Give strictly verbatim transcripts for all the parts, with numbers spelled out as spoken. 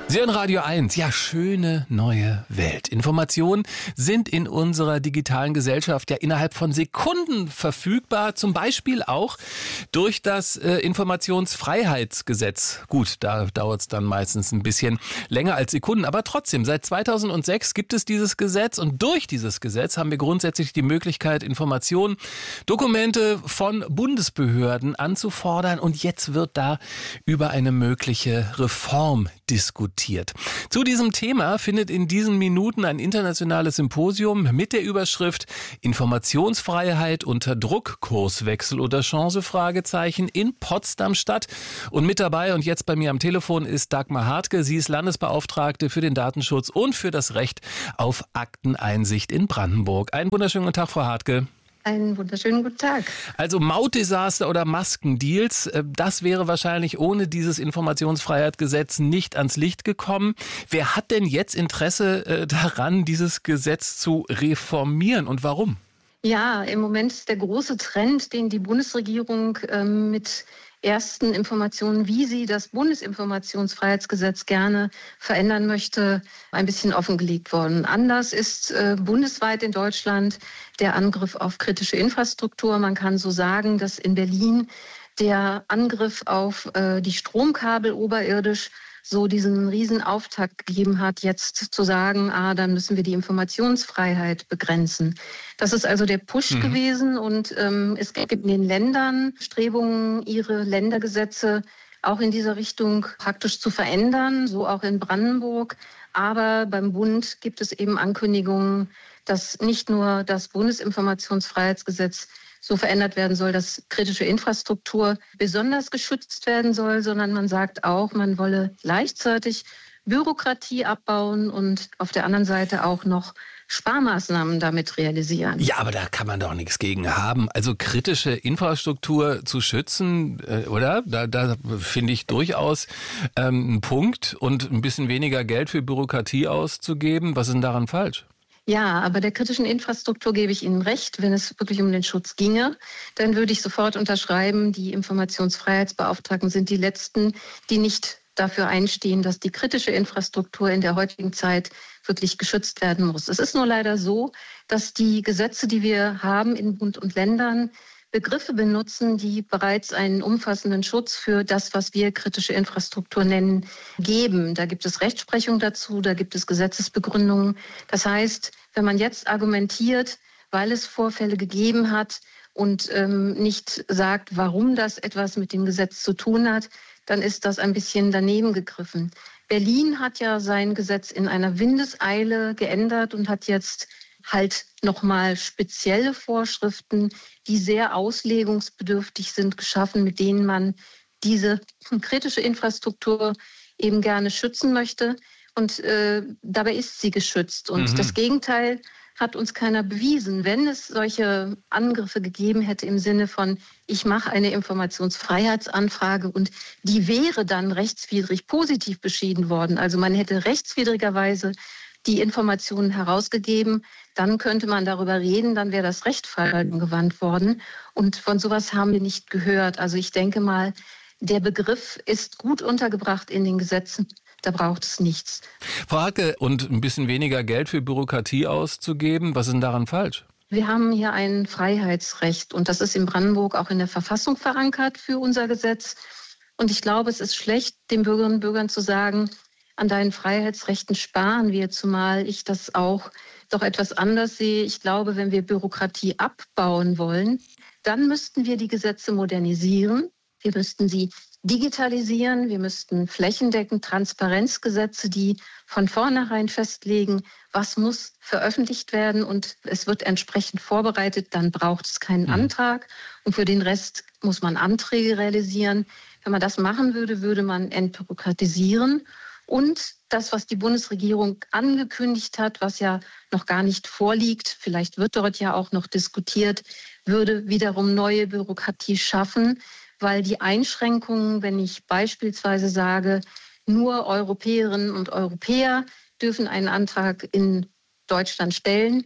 Sie hören Radio eins. Ja, schöne neue Welt. Informationen sind in unserer digitalen Gesellschaft ja innerhalb von Sekunden verfügbar. Zum Beispiel auch durch das äh, Informationsfreiheitsgesetz. Gut, da dauert es dann meistens ein bisschen länger als Sekunden. Aber trotzdem, seit zweitausendsechs gibt es dieses Gesetz. Und durch dieses Gesetz haben wir grundsätzlich die Möglichkeit, Informationen, Dokumente von Bundesbehörden anzufordern. Und jetzt wird da über eine mögliche Reform diskutiert. Zu diesem Thema findet in diesen Minuten ein internationales Symposium mit der Überschrift Informationsfreiheit unter Druck, Kurswechsel oder Chance? Fragezeichen in Potsdam statt. Und mit dabei und jetzt bei mir am Telefon ist Dagmar Hartke. Sie ist Landesbeauftragte für den Datenschutz und für das Recht auf Akteneinsicht in Brandenburg. Einen wunderschönen guten Tag, Frau Hartke. Einen wunderschönen guten Tag. Also Mautdesaster oder Maskendeals, das wäre wahrscheinlich ohne dieses Informationsfreiheitsgesetz nicht ans Licht gekommen. Wer hat denn jetzt Interesse daran, dieses Gesetz zu reformieren und warum? Ja, im Moment ist der große Trend, den die Bundesregierung äh, mit ersten Informationen, wie sie das Bundesinformationsfreiheitsgesetz gerne verändern möchte, ein bisschen offengelegt worden. Anders ist äh, bundesweit in Deutschland der Angriff auf kritische Infrastruktur. Man kann so sagen, dass in Berlin der Angriff auf äh, die Stromkabel oberirdisch so diesen Riesenauftakt gegeben hat, jetzt zu sagen, ah, dann müssen wir die Informationsfreiheit begrenzen. Das ist also der Push mhm. gewesen und ähm, es gibt in den Ländern Strebungen, ihre Ländergesetze auch in dieser Richtung praktisch zu verändern, so auch in Brandenburg. Aber beim Bund gibt es eben Ankündigungen, dass nicht nur das Bundesinformationsfreiheitsgesetz so verändert werden soll, dass kritische Infrastruktur besonders geschützt werden soll, sondern man sagt auch, man wolle gleichzeitig Bürokratie abbauen und auf der anderen Seite auch noch Sparmaßnahmen damit realisieren. Ja, aber da kann man doch nichts gegen haben. Also kritische Infrastruktur zu schützen, äh, oder? Da, da finde ich durchaus ähm, einen Punkt und ein bisschen weniger Geld für Bürokratie auszugeben. Was ist denn daran falsch? Ja, aber der kritischen Infrastruktur gebe ich Ihnen recht. Wenn es wirklich um den Schutz ginge, dann würde ich sofort unterschreiben, die Informationsfreiheitsbeauftragten sind die Letzten, die nicht dafür einstehen, dass die kritische Infrastruktur in der heutigen Zeit wirklich geschützt werden muss. Es ist nur leider so, dass die Gesetze, die wir haben in Bund und Ländern, Begriffe benutzen, die bereits einen umfassenden Schutz für das, was wir kritische Infrastruktur nennen, geben. Da gibt es Rechtsprechung dazu, da gibt es Gesetzesbegründungen. Das heißt, wenn man jetzt argumentiert, weil es Vorfälle gegeben hat und ähm, nicht sagt, warum das etwas mit dem Gesetz zu tun hat, dann ist das ein bisschen daneben gegriffen. Berlin hat ja sein Gesetz in einer Windeseile geändert und hat jetzt halt nochmal spezielle Vorschriften, die sehr auslegungsbedürftig sind, geschaffen, mit denen man diese kritische Infrastruktur eben gerne schützen möchte. Und äh, dabei ist sie geschützt. Und mhm. das Gegenteil hat uns keiner bewiesen. Wenn es solche Angriffe gegeben hätte im Sinne von, ich mache eine Informationsfreiheitsanfrage und die wäre dann rechtswidrig positiv beschieden worden, also man hätte rechtswidrigerweise die Informationen herausgegeben, dann könnte man darüber reden, dann wäre das Recht angewandt worden. Und von sowas haben wir nicht gehört. Also ich denke mal, der Begriff ist gut untergebracht in den Gesetzen. Da braucht es nichts. Frau Hartke, und ein bisschen weniger Geld für Bürokratie auszugeben, was ist denn daran falsch? Wir haben hier ein Freiheitsrecht und das ist in Brandenburg auch in der Verfassung verankert für unser Gesetz. Und ich glaube, es ist schlecht, den Bürgerinnen und Bürgern zu sagen, an deinen Freiheitsrechten sparen wir, zumal ich das auch doch etwas anders sehe. Ich glaube, wenn wir Bürokratie abbauen wollen, dann müssten wir die Gesetze modernisieren. Wir müssten sie digitalisieren. Wir müssten flächendeckend Transparenzgesetze, die von vornherein festlegen, was muss veröffentlicht werden und es wird entsprechend vorbereitet. Dann braucht es keinen mhm. Antrag und für den Rest muss man Anträge realisieren. Wenn man das machen würde, würde man entbürokratisieren. Und das, was die Bundesregierung angekündigt hat, was ja noch gar nicht vorliegt, vielleicht wird dort ja auch noch diskutiert, würde wiederum neue Bürokratie schaffen, weil die Einschränkungen, wenn ich beispielsweise sage, nur Europäerinnen und Europäer dürfen einen Antrag in Deutschland stellen,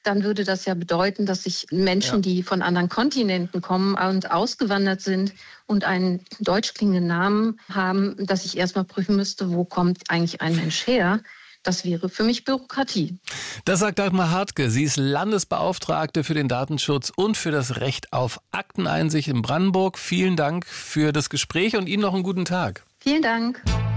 dann würde das ja bedeuten, dass sich Menschen, ja. die von anderen Kontinenten kommen und ausgewandert sind und einen deutsch klingenden Namen haben, dass ich erstmal prüfen müsste, wo kommt eigentlich ein Mensch her. Das wäre für mich Bürokratie. Das sagt Dagmar Hartke. Sie ist Landesbeauftragte für den Datenschutz und für das Recht auf Akteneinsicht in Brandenburg. Vielen Dank für das Gespräch und Ihnen noch einen guten Tag. Vielen Dank.